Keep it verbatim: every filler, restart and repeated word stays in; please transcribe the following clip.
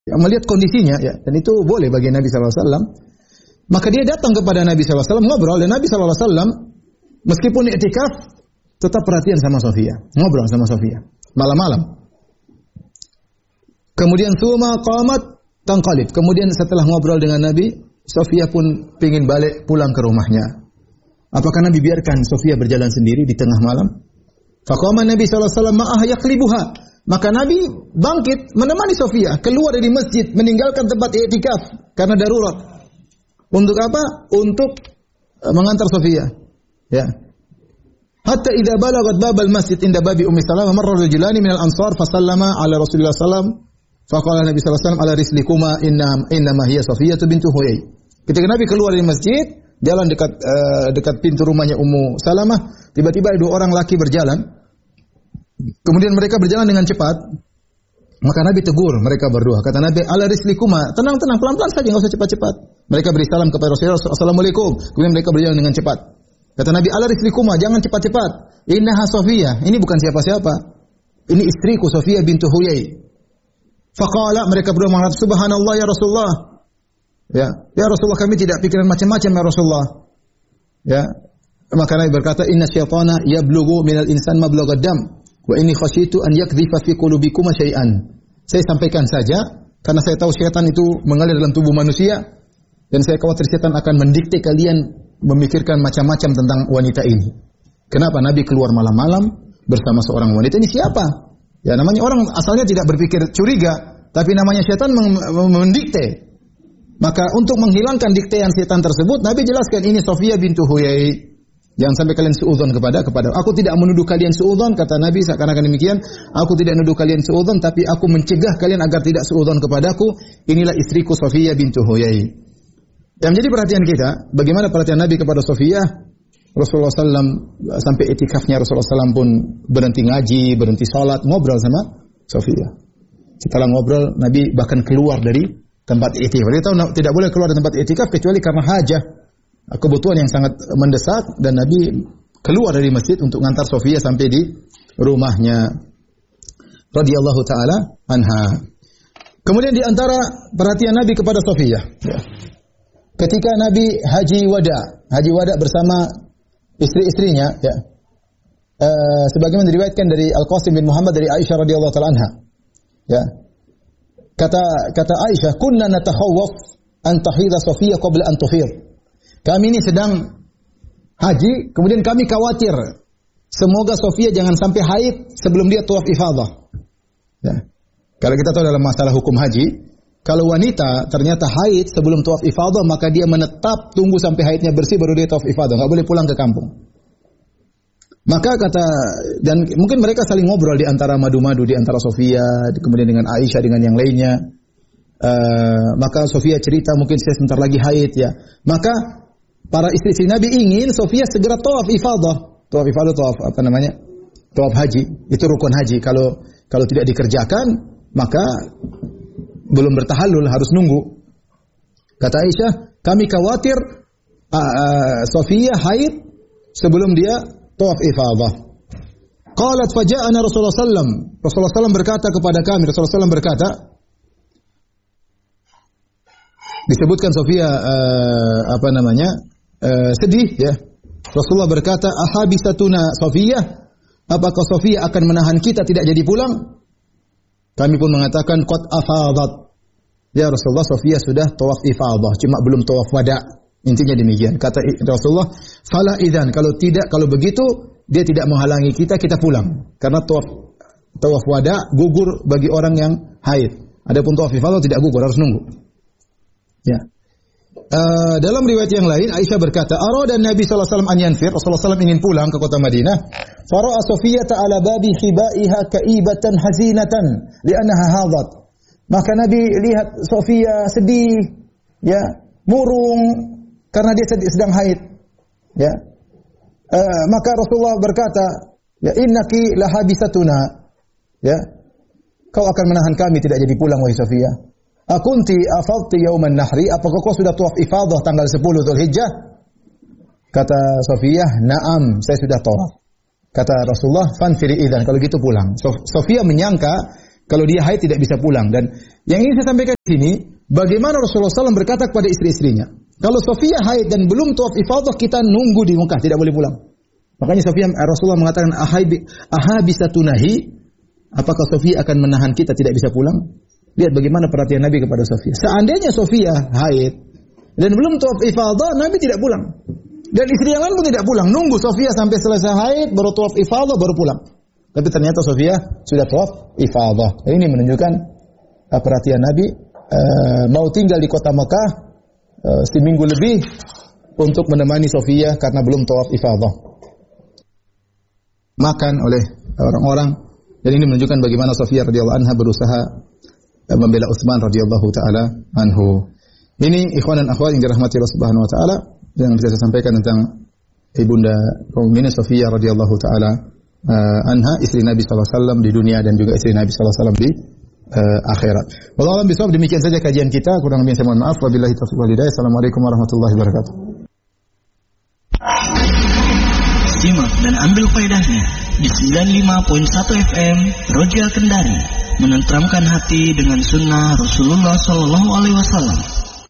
Ya, melihat kondisinya ya, dan itu boleh bagi Nabi sallallahu alaihi wasallam. Maka dia datang kepada Nabi sallallahu alaihi wasallam ngobrol, dan Nabi sallallahu alaihi wasallam meskipun i'tikaf tetap perhatian sama Sofia, ngobrol sama Sofia malam-malam. Kemudian suma qamat tangqalib. Kemudian setelah ngobrol dengan Nabi, Sofia pun ingin balik pulang ke rumahnya. Apakah Nabi biarkan Sofia berjalan sendiri di tengah malam? Faqama Nabi sallallahu alaihi wasallam ma'ah yaqlibuha. Maka Nabi bangkit menemani Sofia keluar dari masjid, meninggalkan tempat i'tikaf karena darurat. Untuk apa? Untuk mengantar Sofia. Ya. Hatta idza balagat babal masjid inda babi Ummi Salamah marra rajulani minal ansar fasallama ala Rasulillah sallallahu alaihi wasallam. Faqala Nabi sallallahu alaihi wasallam ala rislikuma inna inna ma hiya Safiyah bintu Huyai. Ketika Nabi keluar dari masjid, jalan dekat uh, dekat pintu rumahnya Ummu Salamah, tiba-tiba ada dua orang laki berjalan. Kemudian mereka berjalan dengan cepat. Maka Nabi tegur mereka berdua. Kata Nabi, ala rislikuma, tenang-tenang, pelan-pelan saja, enggak usah cepat-cepat. Mereka beri salam kepada Rasulullah, assalamualaikum. Kemudian mereka berjalan dengan cepat. Kata Nabi, ala rislikuma, jangan cepat-cepat. Innaha Safiyah, ini bukan siapa-siapa. Ini istriku Safiyah bintu Huyai. Faqala, mereka berdua mengatakan, subhanallah ya Rasulullah. Ya, ya Rasulullah, kami tidak pikiran macam-macam ya Rasulullah. Ya, maka Nabi berkata, inna syaitana yablughu minal insan mablagad dam. Wa inni khasyitu an yakdhifa fi qulubikum syai'an. Saya sampaikan saja karena saya tahu syaitan itu mengalir dalam tubuh manusia dan saya khawatir syaitan akan mendikte kalian memikirkan macam-macam tentang wanita ini. Kenapa Nabi keluar malam-malam bersama seorang wanita? Ini siapa? Ya, namanya orang asalnya tidak berpikir curiga, tapi namanya syaitan mendikte. Maka untuk menghilangkan diktean syaitan tersebut, Nabi jelaskan ini Sofia bintu Huyai. Jangan sampai kalian suudzon kepada kepada. Aku tidak menuduh kalian suudzon, kata Nabi, seakan-akan demikian. Aku tidak menuduh kalian suudzon, tapi aku mencegah kalian agar tidak suudzon kepadaku. Inilah istriku Sofia bintu Huyai. Yang menjadi perhatian kita, bagaimana perhatian Nabi kepada Sofia? Rasulullah sallallahu alaihi wasallam sampai itikafnya Rasulullah sallallahu alaihi wasallam pun berhenti ngaji, berhenti salat, ngobrol sama Sofia. Setelah ngobrol, Nabi bahkan keluar dari tempat itikaf. Dia tahu tidak boleh keluar dari tempat itikaf kecuali karena hajah, kebutuhan yang sangat mendesak, dan Nabi keluar dari masjid untuk mengantar Sofia sampai di rumahnya. Radhiyallahu taala anha. Kemudian di antara perhatian Nabi kepada Sofia, ya. Ketika Nabi haji wada, haji wada bersama istri-istrinya, ya. Uh, sebagaimana diriwayatkan dari Al-Qasim bin Muhammad dari Aisyah radhiyallahu taala anha. Ya. Kata kata Aisyah, "Kunna natakhawwaf an tahidha Sofia qabla an tufid." Kami ini sedang haji, kemudian kami khawatir semoga Sofia jangan sampai haid sebelum dia tawaf ifadah. Ya. Kalau kita tahu dalam masalah hukum haji, kalau wanita ternyata haid sebelum tawaf ifadah, maka dia menetap tunggu sampai haidnya bersih baru dia tawaf ifadah, enggak boleh pulang ke kampung. Maka kata, dan mungkin mereka saling ngobrol di antara madu-madu di antara Sofia, kemudian dengan Aisyah dengan yang lainnya. Uh, maka Sofia cerita mungkin saya sebentar lagi haid ya. Maka para istri-istri Nabi ingin Sofia segera tawaf ifadah. Tawaf ifadah, tawaf apa namanya? Tawaf haji. Itu rukun haji. Kalau kalau tidak dikerjakan, maka belum bertahallul, harus nunggu. Kata Aisyah, kami khawatir uh, uh, Sofia haid sebelum dia tawaf ifadah. Qalat faja'ana Rasulullah sallallahu alaihi wasallam. Rasulullah sallallahu alaihi wasallam berkata kepada kami, Rasulullah sallallahu alaihi wasallam berkata, disebutkan Sofia uh, apa namanya? Uh, sedih ya. Rasulullah berkata, "Ahabisatuna Sofiyah? Apakah Sofia akan menahan kita tidak jadi pulang?" Kami pun mengatakan, "Qad afadat." Ya Rasulullah, Sofia sudah tawaf ifadah, cuma belum tawaf wada. Intinya demikian. Kata Rasulullah, "Fala idzan, kalau tidak, kalau begitu dia tidak menghalangi kita, kita pulang." Karena tawaf tawaf wada gugur bagi orang yang haid. Adapun tawaf ifadah tidak gugur, harus nunggu. Ya. Uh, dalam riwayat yang lain Aisyah berkata, "Arada Nabi sallallahu alaihi wasallam an yanfir." Rasulullah sallallahu alaihi wasallam ingin pulang ke kota Madinah. Fara'a Sofiyah ala babi khibaiha kaibatan hazinatan li'annaha hadat. Maka Nabi lihat Sofia sedih, ya, murung karena dia sedang haid. Ya. Uh, maka Rasulullah berkata, "Ya innaki lahabisatuna." Ya. Kau akan menahan kami tidak jadi pulang wahai Sofia. Akunti afadti yauman nahri, apakah kau sudah tawaf ifadah tanggal sepuluh Dzulhijjah? Kata Sofia, "Na'am, saya sudah tawaf." Kata Rasulullah, "Fanfiri idzan, kalau gitu pulang." Sofia menyangka Kalau dia haid tidak bisa pulang. Dan yang ingin saya sampaikan di sini, bagaimana Rasulullah shallallahu alaihi wasallam berkata kepada istri-istrinya, kalau Sofia haid dan belum tawaf ifadah, kita nunggu di Mekah, tidak boleh pulang. Makanya Sofia, Rasulullah mengatakan, aha bisa tunahi, apakah Sofia akan menahan kita tidak bisa pulang? Lihat bagaimana perhatian Nabi kepada Sofia. Seandainya Sofia haid dan belum tawaf ifadah, Nabi tidak pulang. Dan istri yang lain pun tidak pulang. Nunggu Sofia sampai selesai haid, baru tawaf ifadah, baru pulang. Tapi ternyata Sofia sudah tawaf ifadah. Ini menunjukkan uh, perhatian Nabi uh, mau tinggal di kota Mekah uh, seminggu lebih untuk menemani Sofia karena belum tawaf ifadah. Makan oleh orang-orang, dan ini menunjukkan bagaimana Sofia radhiyallahu anha berusaha uh, membela Utsman radhiyallahu taala anhu. Ini ikhwan dan akhwat yang dirahmati Allah Subhanahu wa taala yang bisa saya sampaikan tentang ibunda kaum mukminin Sofia radhiyallahu taala uh, anha, istri Nabi sallallahu alaihi wasallam di dunia dan juga istri Nabi sallallahu alaihi wasallam di uh, akhirat. Wallahu a'lam bishawab. Demikian saja kajian kita, kurang lebih saya mohon maaf. Wabillahi taufiq wal hidayah. Assalamualaikum warahmatullahi wabarakatuh. Simak dan ambil faedahnya di sembilan puluh lima koma satu F M Roja Kendari, menenteramkan hati dengan sunnah Rasulullah sallallahu alaihi wasallam.